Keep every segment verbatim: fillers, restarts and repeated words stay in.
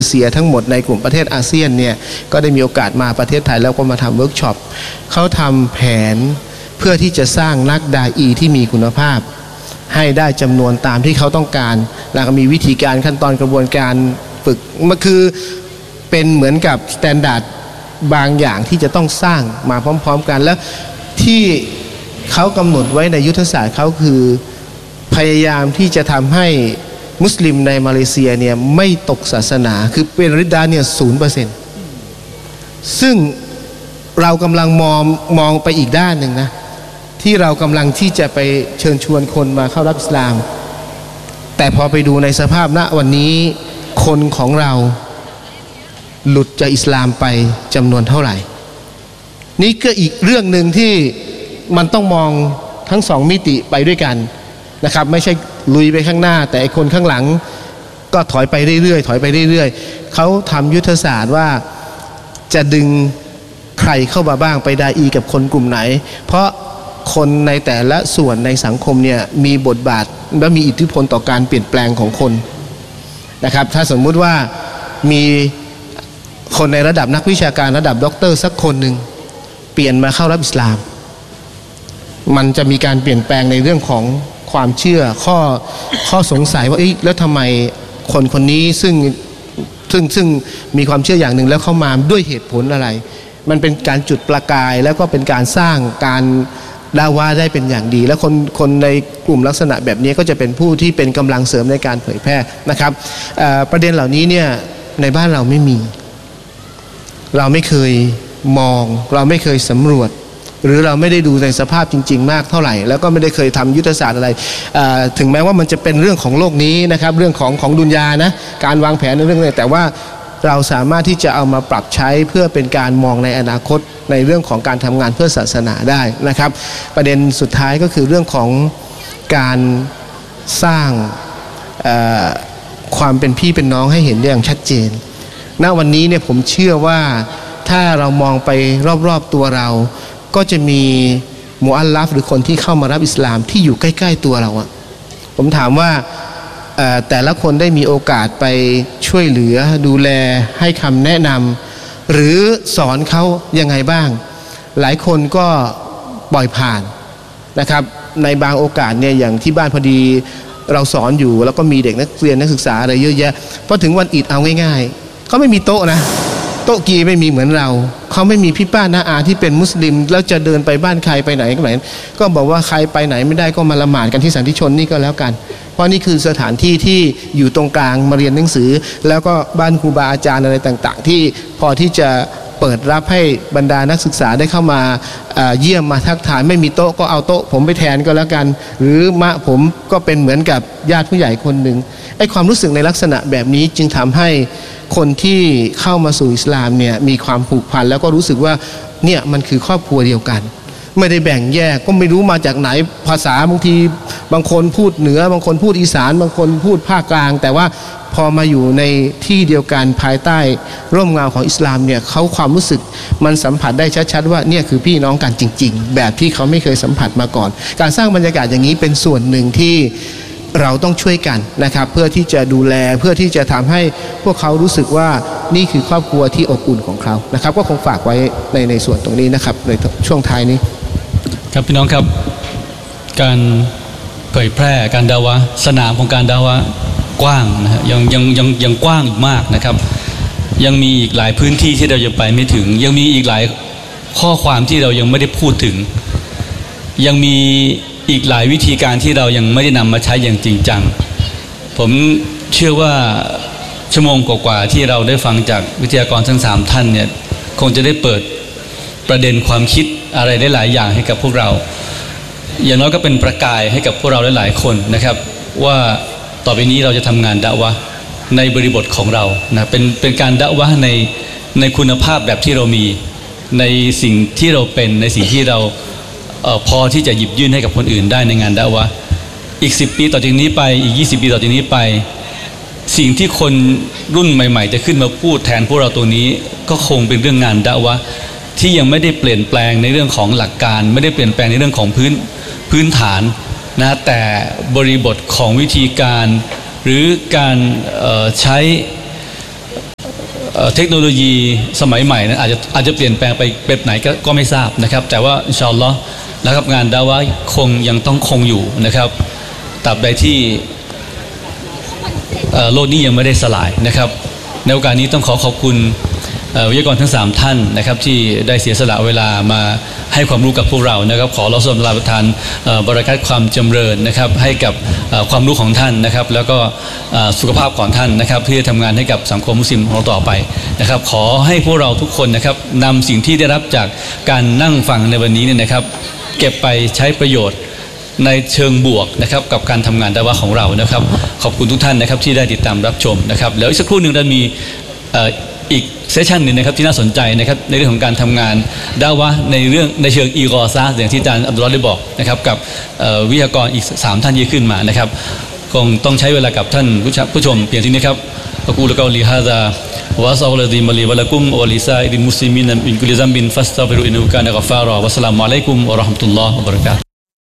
เซียทั้งหมดในกลุ่มประเทศอาเซียนเนี่ยก็ได้มีโอกาสมาประเทศไทยแล้วก็มาทำเวิร์กช็อปเขาทำแผนเพื่อที่จะสร้างนักดาอีที่มีคุณภาพให้ได้จำนวนตามที่เขาต้องการแล้วก็มีวิธีการขั้นตอนกระบวนการฝึกมันคือเป็นเหมือนกับสแตนดาร์ดบางอย่างที่จะต้องสร้างมาพร้อมๆกันแล้วที่เขากำหนดไว้ในยุทธศาสตร์เขาคือพยายามที่จะทำให้มุสลิมในมาเลเซียเนี่ยไม่ตกศาสนาคือเป็นริดดาเนี่ยศูนย์เปอร์เซ็นต์ซึ่งเรากำลังมองมองไปอีกด้านหนึ่งนะที่เรากำลังที่จะไปเชิญชวนคนมาเข้ารับอิสลามแต่พอไปดูในสภาพณวันนี้คนของเราหลุดจากอิสลามไปจำนวนเท่าไหร่นี่ก็อีกเรื่องหนึ่งที่มันต้องมองทั้งสองมิติไปด้วยกันนะครับไม่ใช่ลุยไปข้างหน้าแต่ไอ้คนข้างหลังก็ถอยไปเรื่อยๆถอยไปเรื่อยๆเขาทำยุทธศาสตร์ว่าจะดึงใครเข้ามาบ้างไปดาอีกับคนกลุ่มไหนเพราะคนในแต่ละส่วนในสังคมเนี่ยมีบทบาทและมีอิทธิพลต่อการเปลี่ยนแปลงของคนนะครับถ้าสมมุติว่ามีคนในระดับนักวิชาการระดับด็อกเตอร์สักคนหนึ่งเปลี่ยนมาเข้ารับอิสลามมันจะมีการเปลี่ยนแปลงในเรื่องของความเชื่อข้อข้อสงสัยว่าเอ๊ะแล้วทำไมคนคนนี้ซึ่งซึ่งซึ่งมีความเชื่ออย่างหนึ่งแล้วเข้ามาด้วยเหตุผลอะไรมันเป็นการจุดประกายแล้วก็เป็นการสร้างการดาวาได้เป็นอย่างดีและคนคนในกลุ่มลักษณะแบบนี้ก็จะเป็นผู้ที่เป็นกำลังเสริมในการเผยแพร่นะครับประเด็นเหล่านี้เนี่ยในบ้านเราไม่มีเราไม่เคยมองเราไม่เคยสำรวจหรือเราไม่ได้ดูในสภาพจริงๆมากเท่าไหร่แล้วก็ไม่ได้เคยทำยุทธศาสตร์อะไรถึงแม้ว่ามันจะเป็นเรื่องของโลกนี้นะครับเรื่องของของดุนยานะการวางแผนในเรื่องนี้แต่ว่าเราสามารถที่จะเอามาปรับใช้เพื่อเป็นการมองในอนาคตในเรื่องของการทำงานเพื่อศาสนาได้นะครับประเด็นสุดท้ายก็คือเรื่องของการสร้างความเป็นพี่เป็นน้องให้เห็นอย่างชัดเจนณวันนี้เนี่ยผมเชื่อว่าถ้าเรามองไปรอบๆตัวเราก็จะมีมุอัลลัฟหรือคนที่เข้ามารับอิสลามที่อยู่ใกล้ๆตัวเราอะผมถามว่าแต่ละคนได้มีโอกาสไปช่วยเหลือดูแลให้คำแนะนำหรือสอนเขายังไงบ้างหลายคนก็ปล่อยผ่านนะครับในบางโอกาสเนี่ยอย่างที่บ้านพอดีเราสอนอยู่แล้วก็มีเด็กนักเรียนนักศึกษาอะไรเยอะแยะพอถึงวันอิดเอาง่ายๆเขาไม่มีโต๊ะนะโต๊ะกีไม่มีเหมือนเราเขาไม่มีพี่ป้าน้าอาที่เป็นมุสลิมแล้วจะเดินไปบ้านใครไปไหนก็ไหนก็บอกว่าใครไปไหนไม่ได้ก็มาละหมาดกันที่สันติชนนี่ก็แล้วกันเพราะนี่คือสถานที่ที่อยู่ตรงกลางมาเรียนหนังสือแล้วก็บ้านครูบาอาจารย์อะไรต่างๆที่พอที่จะเปิดรับให้บรรดานักศึกษาได้เข้ามาเยี่ยมมาทักทายไม่มีโต๊ะก็เอาโต๊ะผมไปแทนก็แล้วกันหรือมะผมก็เป็นเหมือนกับญาติผู้ใหญ่คนหนึ่งไอ้ความรู้สึกในลักษณะแบบนี้จึงทำให้คนที่เข้ามาสู่อิสลามเนี่ยมีความผูกพันแล้วก็รู้สึกว่าเนี่ยมันคือครอบครัวเดียวกันไม่ได้แบ่งแยกก็ไม่รู้มาจากไหนภาษาบางทีบางคนพูดเหนือบางคนพูดอีสานบางคนพูดภาคกลางแต่ว่าพอมาอยู่ในที่เดียวกันภายใต้ร่มเงาของอิสลามเนี่ยเขาความรู้สึกมันสัมผัสได้ชัดๆว่าเนี่ยคือพี่น้องกันจริงๆแบบที่เขาไม่เคยสัมผัสมาก่อนการสร้างบรรยากาศอย่างนี้เป็นส่วนหนึ่งที่เราต้องช่วยกันนะครับเพื่อที่จะดูแลเพื่อที่จะทำให้พวกเขารู้สึกว่านี่คือครอบครัวที่อบอุ่นของเขานะครับก็คงฝากไว้ในในส่วนตรงนี้นะครับในช่วงท้ายนี้ครับพี่น้องครับการเผยแพร่การดาวะสนามของการดาวะกว้างนะฮะยังยังยังยังกว้างอีกมากนะครับยังมีอีกหลายพื้นที่ที่เรายังไปไม่ถึงยังมีอีกหลายข้อความที่เรายังไม่ได้พูดถึงยังมีอีกหลายวิธีการที่เรายังไม่ได้นำมาใช้อย่างจริงจังผมเชื่อว่าชั่วโมงกว่าๆที่เราได้ฟังจากวิทยากรทั้งสามท่านเนี่ยคงจะได้เปิดประเด็นความคิดอะไรได้หลายอย่างให้กับพวกเราอย่างน้อยก็เป็นประกายให้กับพวกเราหลายๆคนนะครับว่าต่อไปนี้เราจะทำงานดะวะห์ในบริบทของเรานะเป็นเป็นการดะวะห์ในในคุณภาพแบบที่เรามีในสิ่งที่เราเป็นในสิ่งที่เราเอ่อพอที่จะหยิบยื่นให้กับคนอื่นได้ในงานดะวะห์อีกสิบปีต่อจากนี้ไปอีกยี่สิบปีต่อจากนี้ไปสิ่งที่คนรุ่นใหม่ๆจะขึ้นมาพูดแทนพวกเราตัวนี้ก็คงเป็นเรื่องงานดะวะห์ที่ยังไม่ได้เปลี่ยนแปลงในเรื่องของหลักการไม่ได้เปลี่ยนแปลงในเรื่องของพื้นพื้นฐานนะแต่บริบทของวิธีการหรือการใช้เทคโนโลยีสมัยใหม่นั้นอาจจะอาจจะเปลี่ยนแปลงไปแบบไหนก็ก็ไม่ทราบนะครับแต่ว่าอินชาอัลลอฮ์นะครับงานดาวะห์คงยังต้องคงอยู่นะครับตราบใดที่โลกนี้ยังไม่ได้สลายนะครับในโอกาสนี้ต้องขอขอบคุณวิทยากรทั้งสามท่านนะครับที่ได้เสียสละเวลามาให้ความรู้กับพวกเรานะครับขอเราส่งลาประทานบริการความจำเริญนะครับให้กับความรู้ของท่านนะครับแล้วก็สุขภาพของท่านนะครับที่จะทำงานให้กับสังคมมุสลิมของเราต่อไปนะครับขอให้พวกเราทุกคนนะครับนำสิ่งที่ได้รับจากการนั่งฟังในวันนี้เนี่ยนะครับเก็บไปใช้ประโยชน์ในเชิงบวกนะครับกับการทำงานดาวะห์ของเรานะครับขอบคุณทุกท่านนะครับที่ได้ติดตามรับชมนะครับแล้วอีกสักครู่หนึ่งเรามีอีกเซสชันหนึ่งนะครับที่น่าสนใจนะครับในเรื่องของการทำงานดาวะห์ในเรื่องในเชิงอีกอซาอย่างที่อาจารย์อับดุลลอฮ์ได้บอกนะครับกับวิทยากรอีกสามท่านที่ขึ้นมานะครับคงต้องใช้เวลากับท่านผู้ชมเพียงที่นี้ครับอักูลกอลีฮาซาวะซอลดีมลีวะละกุมวะลิซาอิลมุสลิมีนมินกุลิซัมบินฟัสตัฆฟิรุอินนุกานะกอฟารอวะสลามุอะลัยกุมวะเราะห์มะตุลลอฮ์วะบะเราะกาตุฮ์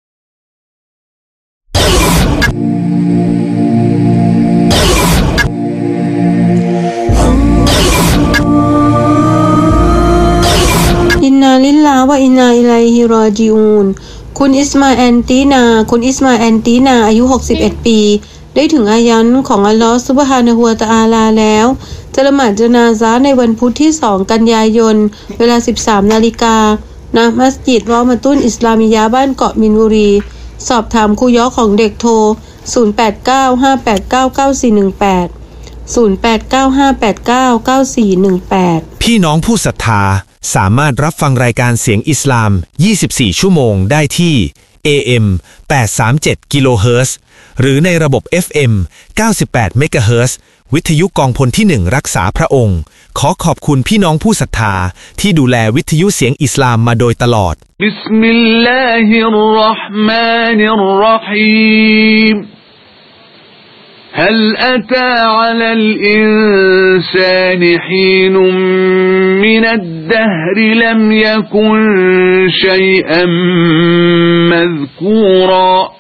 อินนาลิลลาฮ์วะอินนาอิลัยฮิรอญิอูนคุณอิสมาแอนตีนาคุณอิสมาแอนตีนาอายุหกสิบเอ็ดปีได้ถึงอายันของอัลลอฮฺซุบฮานะฮูวะตะอาลาแล้วจะละหมาดญะนาซะห์ในวันพุธที่สองกันยายนเวลา สิบสามนาฬิกา ณ มัสยิดรอมะตุนอิสลามิยะห์บ้านเกาะมินบุรีสอบถามครูย้อของเด็กโทรศูนย์ แปด เก้า ห้า แปด เก้า เก้า สี่ หนึ่ง แปด ศูนย์ แปด เก้า ห้า แปด เก้า เก้า สี่ หนึ่ง แปดพี่น้องผู้ศรัทธาสามารถรับฟังรายการเสียงอิสลามยี่สิบสี่ชั่วโมงได้ที่ เอ เอ็ม แปดร้อยสามสิบเจ็ด กิโลเฮิรตซ์หรือในระบบ เอฟ เอ็ม เก้าสิบแปด เมกะเฮิรตซ์วิทยุกองพลที่หนึ่งรักษาพระองค์ขอขอบคุณพี่น้องผู้ศรัทธาที่ดูแลวิทยุเสียงอิสลามมาโดยตลอดบิสมิลลาฮิรเราะห์มานิรเราะฮีมهل أتى على الإنسان حين من الدهر لم يكن شيئا مذكورا